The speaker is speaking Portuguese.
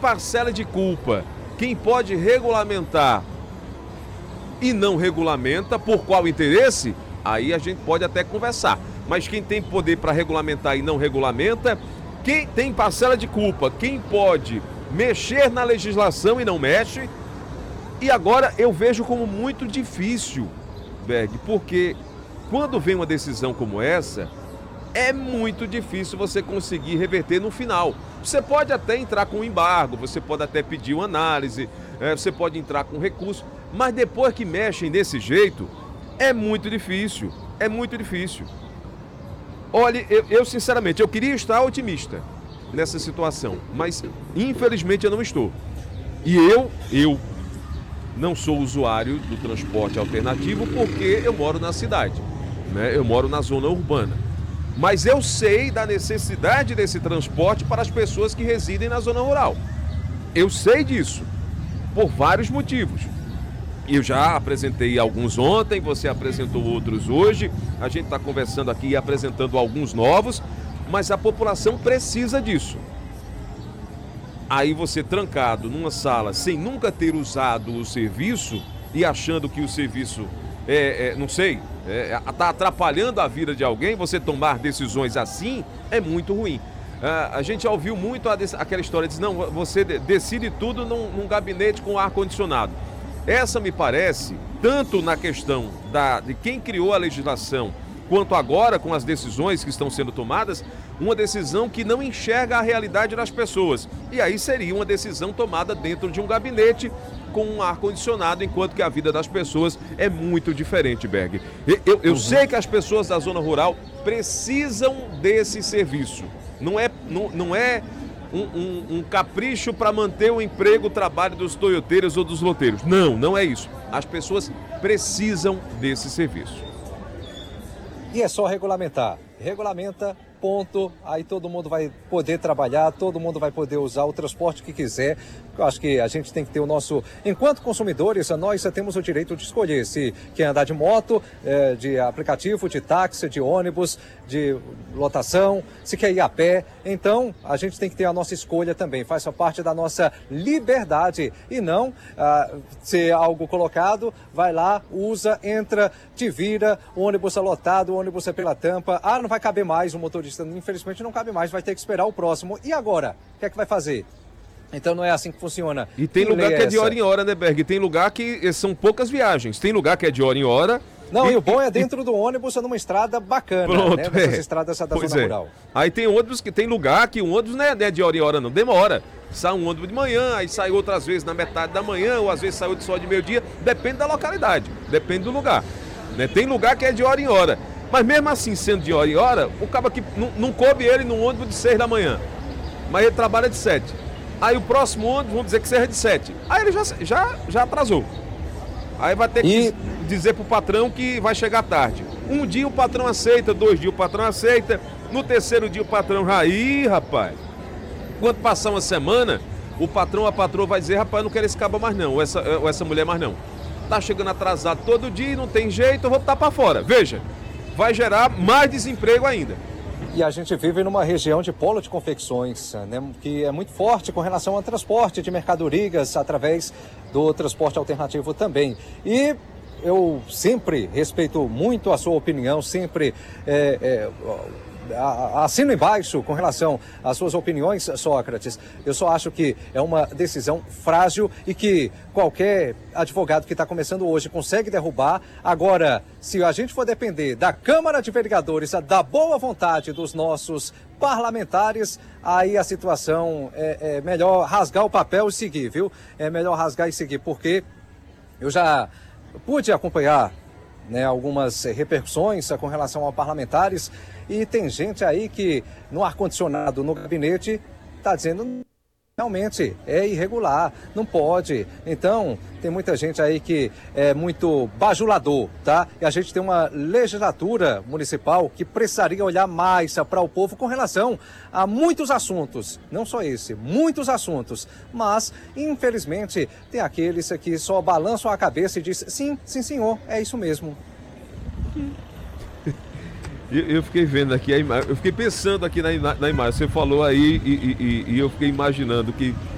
parcela de culpa? Quem pode regulamentar e não regulamenta, por qual interesse? Aí a gente pode até conversar. Mas quem tem poder para regulamentar e não regulamenta, quem tem parcela de culpa? Quem pode mexer na legislação e não mexe? E agora eu vejo como muito difícil, Berg, porque quando vem uma decisão como essa, é muito difícil você conseguir reverter no final. Você pode até entrar com embargo, você pode até pedir uma análise, você pode entrar com recurso, mas depois que mexem desse jeito, é muito difícil, é muito difícil. Olha, eu sinceramente, eu queria estar otimista nessa situação, mas infelizmente eu não estou. E eu não sou usuário do transporte alternativo porque eu moro na cidade, né? Eu moro na zona urbana. Mas eu sei da necessidade desse transporte para as pessoas que residem na zona rural. Eu sei disso, por vários motivos. Eu já apresentei alguns ontem, você apresentou outros hoje, a gente está conversando aqui e apresentando alguns novos, mas a população precisa disso. Aí você trancado numa sala sem nunca ter usado o serviço e achando que o serviço não sei, está atrapalhando a vida de alguém, você tomar decisões assim é muito ruim. A gente já ouviu muito aquela história de não, você decide tudo num gabinete com ar-condicionado. Essa me parece, tanto na questão de quem criou a legislação, quanto agora com as decisões que estão sendo tomadas, uma decisão que não enxerga a realidade das pessoas. E aí seria uma decisão tomada dentro de um gabinete com um ar-condicionado, enquanto que a vida das pessoas é muito diferente, Berg. Eu sei que as pessoas da zona rural precisam desse serviço. Não é um capricho para manter o emprego, o trabalho dos toyoteiros ou dos loteiros. Não é isso. As pessoas precisam desse serviço. E é só regulamentar. Regulamenta, ponto. Aí todo mundo vai poder trabalhar, todo mundo vai poder usar o transporte que quiser. Eu acho que a gente tem que ter o nosso... Enquanto consumidores, nós temos o direito de escolher se quer andar de moto, de aplicativo, de táxi, de ônibus, de lotação, se quer ir a pé. Então, a gente tem que ter a nossa escolha também. Faz parte da nossa liberdade. E não ser algo colocado, vai lá, usa, entra, te vira, o ônibus é lotado, o ônibus é pela tampa. Não vai caber mais, o motorista infelizmente não cabe mais, vai ter que esperar o próximo. E agora? O que é que vai fazer? Então não é assim que funciona. E tem lugar que é de hora em hora, né, Berg? Tem lugar que são poucas viagens. Tem lugar que é de hora em hora. Não, e o bom é dentro do ônibus, numa estrada bacana, pronto, né? Nessas estradas da zona rural. Aí tem ônibus que tem lugar que o ônibus não é de hora em hora, não. Demora. Sai um ônibus de manhã, aí sai outras vezes na metade da manhã, ou às vezes sai outro só de meio-dia. Depende da localidade, depende do lugar. Né? Tem lugar que é de hora em hora. Mas mesmo assim, sendo de hora em hora, o cara que não coube ele num ônibus de 6 da manhã. Mas ele trabalha de 7. Aí o próximo ônibus, vamos dizer que seja de 7. Aí ele já atrasou. Aí vai ter que dizer pro patrão que vai chegar tarde. Um dia o patrão aceita, 2 dias o patrão aceita. No terceiro dia o patrão já... Ih, rapaz. Quando passar uma semana, o patrão, a patroa vai dizer, rapaz, eu não quero esse cabo mais não, ou essa mulher mais não. Tá chegando atrasado todo dia, não tem jeito, eu vou botar pra fora. Veja, vai gerar mais desemprego ainda. E a gente vive numa região de polo de confecções, né, que é muito forte com relação ao transporte de mercadorias através do transporte alternativo também. E eu sempre respeito muito a sua opinião, sempre assino embaixo com relação às suas opiniões, Sócrates. Eu só acho que é uma decisão frágil e que qualquer advogado que está começando hoje consegue derrubar. Agora, se a gente for depender da Câmara de Vereadores, da boa vontade dos nossos parlamentares, aí a situação é melhor rasgar o papel e seguir, viu? É melhor rasgar e seguir, porque eu já pude acompanhar, né, algumas repercussões com relação a parlamentares, e tem gente aí que no ar-condicionado no gabinete está dizendo realmente é irregular, não pode. Então tem muita gente aí que é muito bajulador, tá? E a gente tem uma legislatura municipal que precisaria olhar mais para o povo com relação a muitos assuntos, não só esse, muitos assuntos, mas infelizmente tem aqueles que só balançam a cabeça e dizem sim, sim senhor, é isso mesmo. Eu fiquei vendo aqui a imagem, eu fiquei pensando aqui na imagem, você falou aí e eu fiquei imaginando que